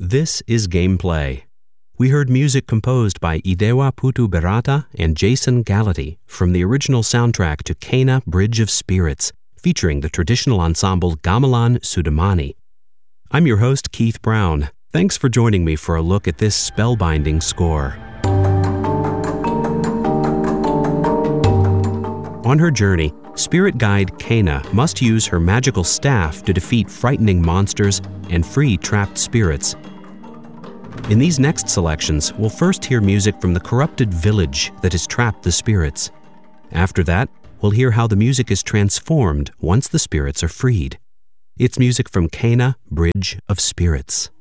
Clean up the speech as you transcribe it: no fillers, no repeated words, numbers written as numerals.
This is Gameplay. We heard music composed by Idewa Putu Berata and Jason Galati from the original soundtrack to Kena Bridge of Spirits, featuring the traditional ensemble Gamelan Sudamani. I'm your host, Keith Brown. Thanks for joining me for a look at this spellbinding score. On her journey, spirit guide Kena must use her magical staff to defeat frightening monsters and free trapped spirits. In these next selections, we'll first hear music from the corrupted village that has trapped the spirits. After that, we'll hear how the music is transformed once the spirits are freed. It's music from Kena Bridge of Spirits.